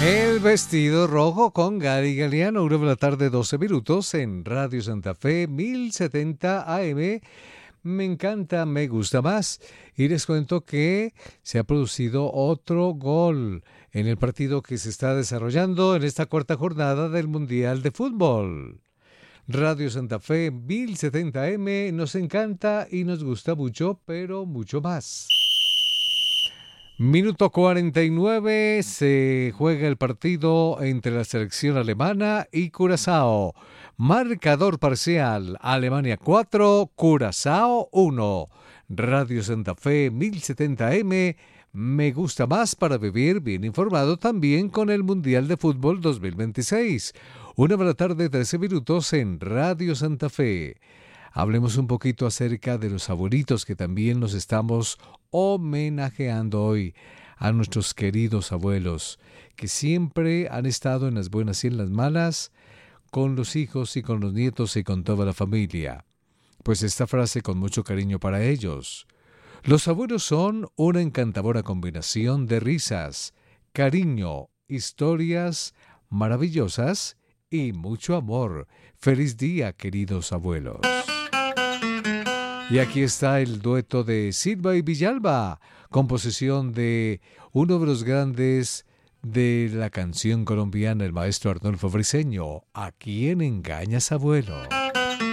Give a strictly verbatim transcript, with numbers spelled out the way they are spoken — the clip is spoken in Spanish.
El vestido rojo con Gary Galeano, una de la tarde, doce minutos, en Radio Santa Fe, mil setenta A M. Me encanta, me gusta más. Y les cuento que se ha producido otro gol en el partido que se está desarrollando en esta cuarta jornada del Mundial de Fútbol. Radio Santa Fe, mil setenta A M, nos encanta y nos gusta mucho, pero mucho más. Minuto cuarenta y nueve, se juega el partido entre la selección alemana y Curazao. Marcador parcial, Alemania cuatro, Curazao uno. Radio Santa Fe, mil setenta A M, me gusta más para vivir bien informado también con el Mundial de Fútbol dos mil veintiséis. Una de la tarde, trece minutos en Radio Santa Fe. Hablemos un poquito acerca de los abuelitos que también nos estamos homenajeando hoy, a nuestros queridos abuelos que siempre han estado en las buenas y en las malas con los hijos y con los nietos y con toda la familia. Pues esta frase con mucho cariño para ellos. Los abuelos son una encantadora combinación de risas, cariño, historias maravillosas y mucho amor. Feliz día, queridos abuelos. Y aquí está el dueto de Silva y Villalba, composición de uno de los grandes de la canción colombiana, el maestro Arnulfo Briceño. ¿A quién engañas, abuelo?